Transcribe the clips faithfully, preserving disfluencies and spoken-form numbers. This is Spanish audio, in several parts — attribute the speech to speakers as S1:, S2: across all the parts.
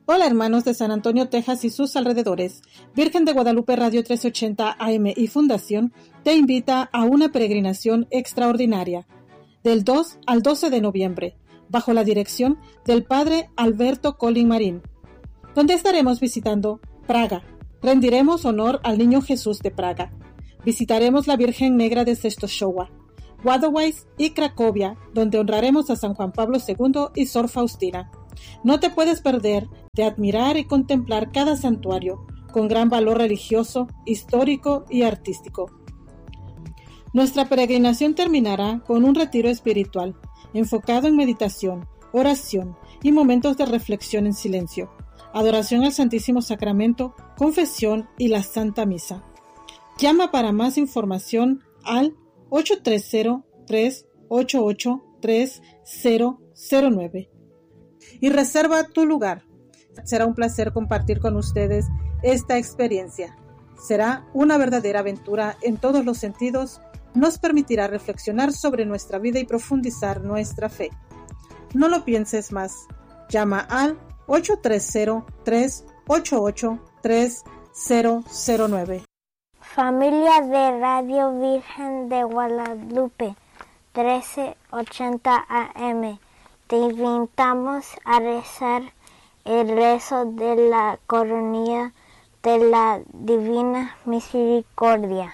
S1: Hola hermanos de San Antonio, Texas y sus alrededores. Virgen de Guadalupe Radio trescientos ochenta A M y Fundación te invita a una peregrinación extraordinaria del dos al doce de noviembre, bajo la dirección del Padre Alberto Colin Marín, donde estaremos visitando Praga. Rendiremos honor al Niño Jesús de Praga. Visitaremos la Virgen Negra de Częstochowa, Wadowice y Cracovia, donde honraremos a San Juan Pablo segundo y Sor Faustina. No te puedes perder de admirar y contemplar cada santuario, con gran valor religioso, histórico y artístico. Nuestra peregrinación terminará con un retiro espiritual, enfocado en meditación, oración y momentos de reflexión en silencio, adoración al Santísimo Sacramento, confesión y la Santa Misa. Llama para más información al ocho tres cero, tres ocho ocho, tres cero cero nueve y reserva tu lugar. Será un placer compartir con ustedes esta experiencia. Será una verdadera aventura en todos los sentidos. Nos permitirá reflexionar sobre nuestra vida y profundizar nuestra fe. No lo pienses más. Llama al ocho tres cero, tres ocho ocho, tres cero cero nueve.
S2: Familia de Radio Virgen de Guadalupe trece ochenta A M, te invitamos a rezar el rezo de la coronilla de la Divina Misericordia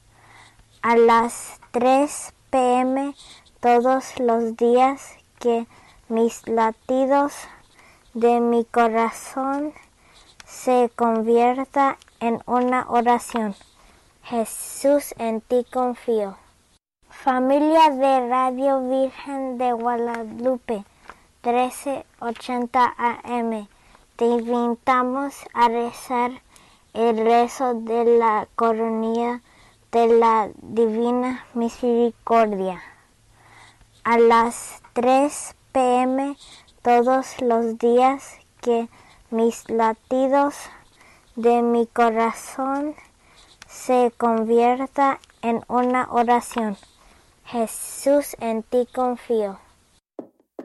S2: a las tres pe eme todos los días, que mis latidos de mi corazón se convierta en una oración. Jesús, en ti confío. Familia de Radio Virgen de Guadalupe trece ochenta A M, te invitamos a rezar el rezo de la coronilla de la Divina Misericordia a las tres pe eme todos los días, que mis latidos de mi corazón se convierta en una oración. Jesús, en ti confío.